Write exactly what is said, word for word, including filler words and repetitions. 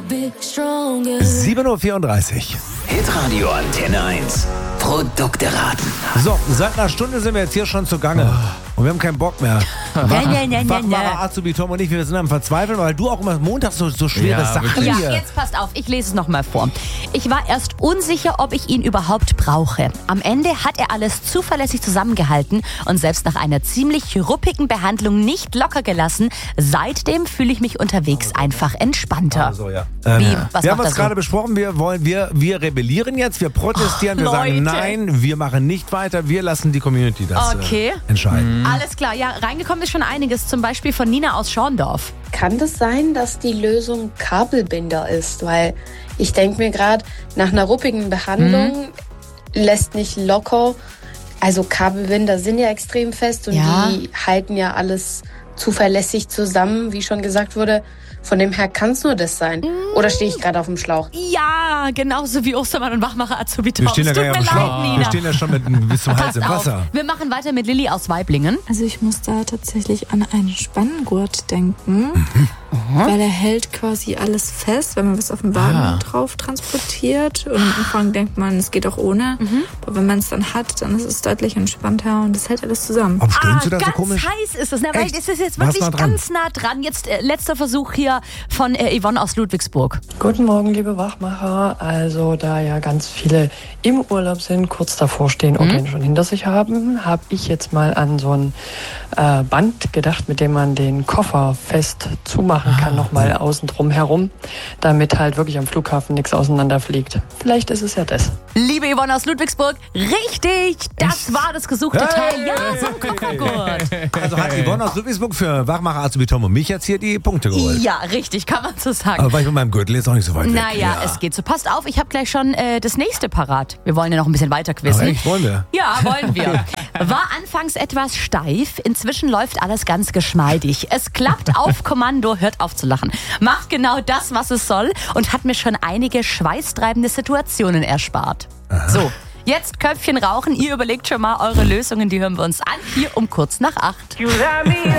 sieben Uhr vierunddreißig. Hitradio Antenne eins. Produkte raten. So, seit einer Stunde sind wir jetzt hier schon zugange. Und wir haben keinen Bock mehr. Wachmacher Azubi Tom und ich, wir sind am Verzweifeln, weil du auch immer montags so, so schwere Ja, Sachen wirklich. hier. Ja, jetzt passt auf, ich lese es nochmal vor. Ich war erst unsicher, ob ich ihn überhaupt brauche. Am Ende hat er alles zuverlässig zusammengehalten und selbst nach einer ziemlich ruppigen Behandlung nicht locker gelassen. Seitdem fühle ich mich unterwegs einfach entspannter. Also, ja. Ähm, Wie, was wir haben macht uns er so? gerade besprochen, wir wollen, wir, wir rebellieren jetzt, wir protestieren, Oh, wir sagen Leute. nein, wir machen nicht weiter, wir lassen die Community das Okay. äh, entscheiden. Alles klar, ja, reingekommen ist schon einiges, zum Beispiel von Nina aus Schorndorf. Kann das sein, dass die Lösung Kabelbinder ist? Weil ich denke mir gerade, nach einer ruppigen Behandlung lässt nicht locker. Also Kabelbinder sind ja extrem fest und Ja. die halten ja alles zuverlässig zusammen, wie schon gesagt wurde. Von dem her kann es nur das sein. Oder stehe ich gerade auf dem Schlauch? Ja, genauso wie Ostermann und Wachmacher Azubi Tom. Wir stehen ja Es tut gar mir nicht auf dem leid, Schlauch. Nina. Wir stehen ja schon mit bis zum Hals Passt im auf. Wasser. Wir machen weiter mit Lilly aus Weiblingen. Also ich muss da tatsächlich an einen Spanngurt denken, weil er hält quasi alles fest, wenn man was auf dem Wagen Ah. drauf transportiert. Und am Anfang denkt man, es geht auch ohne. Aber wenn man es dann hat, dann ist es deutlich entspannter und es hält alles zusammen. Warum stöhnst du da ganz so komisch? heiß ist es, ne? Weil Echt? es ist jetzt War's wirklich nah dran? ganz nah dran. Jetzt äh, letzter Versuch hier von äh, Yvonne aus Ludwigsburg. Guten Morgen, liebe Wachmacher. Also, da ja ganz viele im Urlaub sind, kurz davor stehen und den schon hinter sich haben, habe ich jetzt mal an so ein äh, Band gedacht, mit dem man den Koffer fest zumachen kann, nochmal außen drum herum, damit halt wirklich am Flughafen nichts auseinanderfliegt. Vielleicht ist es ja das. Liebe Yvonne aus Ludwigsburg, richtig, das war das gesuchte Teil. Ja, so ein Koffergurt. Also hat Yvonne aus Ludwigsburg für Wachmacher Azubi Tom und mich jetzt hier die Punkte geholt. Ja, richtig, kann man so sagen. Aber war ich mit meinem Gürtel jetzt auch nicht so weit weg. Naja, ja. es geht so. Passt auf, ich habe gleich schon äh, das nächste parat. Wir wollen ja noch ein bisschen weiter quizzen. Aber echt, wollen wir? Ja, wollen wir. War anfangs etwas steif, inzwischen läuft alles ganz geschmeidig. Es klappt auf Kommando, hört auf zu lachen. Macht genau das, was es soll und hat mir schon einige schweißtreibende Situationen erspart. So, jetzt Köpfchen rauchen. Ihr überlegt schon mal eure Lösungen, die hören wir uns an. Hier um kurz nach acht.